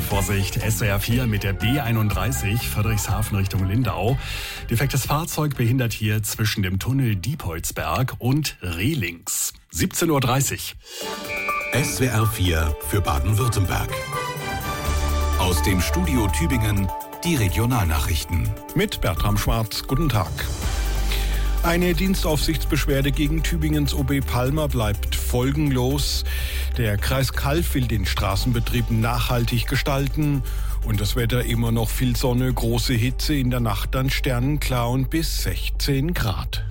Vorsicht, SWR 4 mit der B31 Friedrichshafen Richtung Lindau. Defektes Fahrzeug behindert hier zwischen dem Tunnel Diepholzberg und Rehlings. 17.30 Uhr. SWR 4 für Baden-Württemberg. Aus dem Studio Tübingen die Regionalnachrichten. Mit Bertram Schwarz, guten Tag. Eine Dienstaufsichtsbeschwerde gegen Tübingens OB Palmer bleibt folgenlos. Der Kreis Calw will den Straßenbetrieb nachhaltig gestalten. Und das Wetter immer noch viel Sonne, große Hitze, in der Nacht dann sternenklar und bis 16 Grad.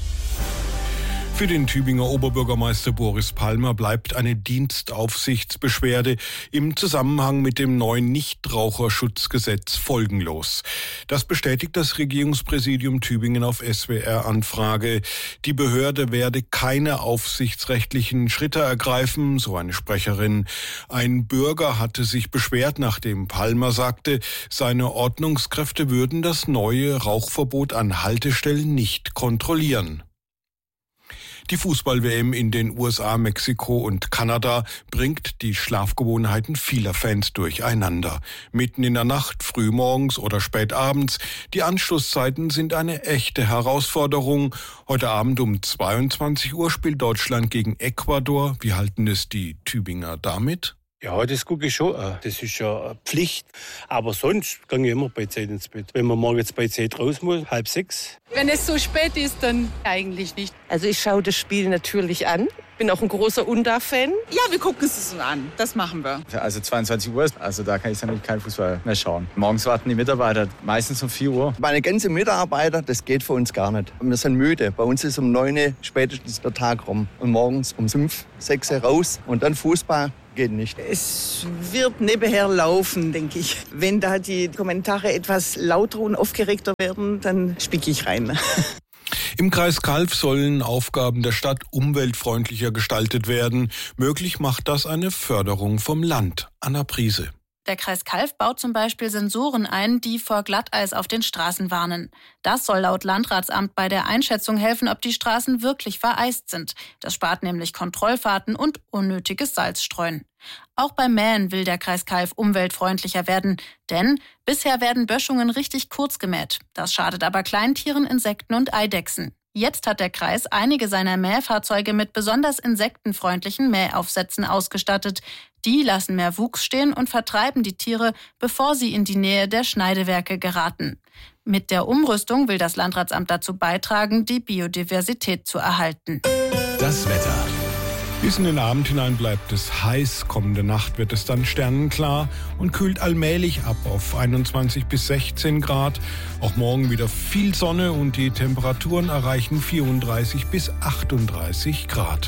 Für den Tübinger Oberbürgermeister Boris Palmer bleibt eine Dienstaufsichtsbeschwerde im Zusammenhang mit dem neuen Nichtraucherschutzgesetz folgenlos. Das bestätigt das Regierungspräsidium Tübingen auf SWR-Anfrage. Die Behörde werde keine aufsichtsrechtlichen Schritte ergreifen, so eine Sprecherin. Ein Bürger hatte sich beschwert, nachdem Palmer sagte, seine Ordnungskräfte würden das neue Rauchverbot an Haltestellen nicht kontrollieren. Die Fußball-WM in den USA, Mexiko und Kanada bringt die Schlafgewohnheiten vieler Fans durcheinander. Mitten in der Nacht, frühmorgens oder spät abends. Die Anschlusszeiten sind eine echte Herausforderung. Heute Abend um 22 Uhr spielt Deutschland gegen Ecuador. Wie halten es die Tübinger damit? Ja, das gucke ich schon. Das ist ja eine Pflicht. Aber sonst gehe ich immer bei Zeit ins Bett. Wenn man morgens bei Zeit raus muss, 5:30. Wenn es so spät ist, dann eigentlich nicht. Also ich schaue das Spiel natürlich an. Bin auch ein großer Unda-Fan. Ja, wir gucken es uns an. Das machen wir. Also 22 Uhr, also da kann ich dann keinen Fußball mehr schauen. Morgens warten die Mitarbeiter meistens um 4 Uhr. Meine ganzen Mitarbeiter, das geht für uns gar nicht. Wir sind müde. Bei uns ist um 9 Uhr spätestens der Tag rum. Und morgens um 5, 6 Uhr raus und dann Fußball. Geht nicht. Es wird nebenher laufen, denke ich. Wenn da die Kommentare etwas lauter und aufgeregter werden, dann spicke ich rein. Im Kreis Calw sollen Aufgaben der Stadt umweltfreundlicher gestaltet werden. Möglich macht das eine Förderung vom Land. Anna Priese. Der Kreis Calw baut zum Beispiel Sensoren ein, die vor Glatteis auf den Straßen warnen. Das soll laut Landratsamt bei der Einschätzung helfen, ob die Straßen wirklich vereist sind. Das spart nämlich Kontrollfahrten und unnötiges Salzstreuen. Auch beim Mähen will der Kreis Calw umweltfreundlicher werden, denn bisher werden Böschungen richtig kurz gemäht. Das schadet aber Kleintieren, Insekten und Eidechsen. Jetzt hat der Kreis einige seiner Mähfahrzeuge mit besonders insektenfreundlichen Mähaufsätzen ausgestattet. Die lassen mehr Wuchs stehen und vertreiben die Tiere, bevor sie in die Nähe der Schneidewerke geraten. Mit der Umrüstung will das Landratsamt dazu beitragen, die Biodiversität zu erhalten. Das Wetter. Bis in den Abend hinein bleibt es heiß. Kommende Nacht wird es dann sternenklar und kühlt allmählich ab auf 21 bis 16 Grad. Auch morgen wieder viel Sonne und die Temperaturen erreichen 34 bis 38 Grad.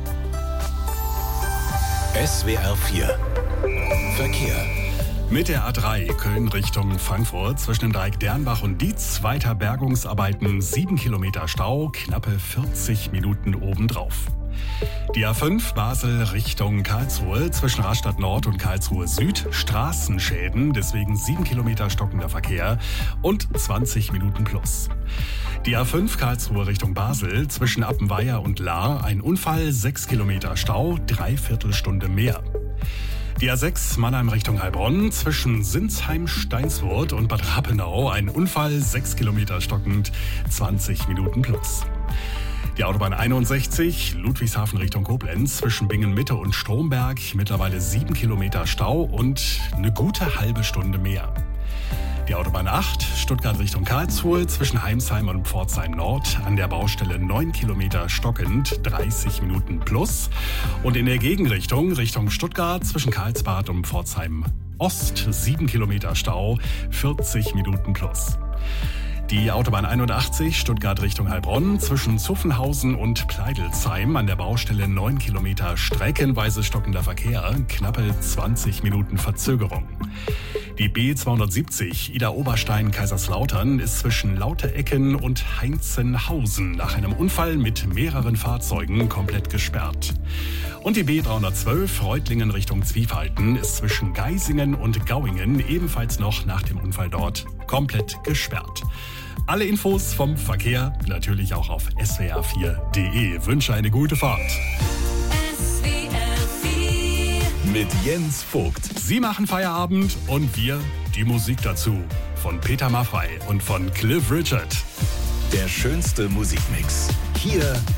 SWR 4 Verkehr. Mit der A3 Köln Richtung Frankfurt zwischen dem Dreieck Dernbach und Dietz weiter Bergungsarbeiten, 7 Kilometer Stau, knappe 40 Minuten obendrauf. Die A5 Basel Richtung Karlsruhe zwischen Rastatt Nord und Karlsruhe Süd, Straßenschäden, deswegen 7 Kilometer stockender Verkehr und 20 Minuten plus. Die A5 Karlsruhe Richtung Basel zwischen Appenweier und Lahr, ein Unfall, 6 Kilometer Stau, 3/4 Stunde mehr. Die A6 Mannheim Richtung Heilbronn zwischen Sinsheim, Steinswurth und Bad Rappenau, ein Unfall, 6 Kilometer stockend, 20 Minuten plus. Die Autobahn 61 Ludwigshafen Richtung Koblenz zwischen Bingen-Mitte und Stromberg, mittlerweile 7 Kilometer Stau und eine gute halbe Stunde mehr. Die Autobahn 8 Stuttgart Richtung Karlsruhe zwischen Heimsheim und Pforzheim Nord, an der Baustelle 9 Kilometer stockend, 30 Minuten plus. Und in der Gegenrichtung Richtung Stuttgart zwischen Karlsbad und Pforzheim Ost, 7 Kilometer Stau, 40 Minuten plus. Die Autobahn 81 Stuttgart Richtung Heilbronn zwischen Zuffenhausen und Pleidelsheim, an der Baustelle 9 Kilometer streckenweise stockender Verkehr, knappe 20 Minuten Verzögerung. Die B270 Ida-Oberstein-Kaiserslautern ist zwischen Lauterecken und Heinzenhausen nach einem Unfall mit mehreren Fahrzeugen komplett gesperrt. Und die B312 Reutlingen Richtung Zwiefalten ist zwischen Geisingen und Gauingen ebenfalls noch nach dem Unfall dort komplett gesperrt. Alle Infos vom Verkehr natürlich auch auf swr4.de. Wünsche eine gute Fahrt. SWR 4 mit Jens Vogt. Sie machen Feierabend und wir die Musik dazu. Von Peter Maffay und von Cliff Richard. Der schönste Musikmix. Hier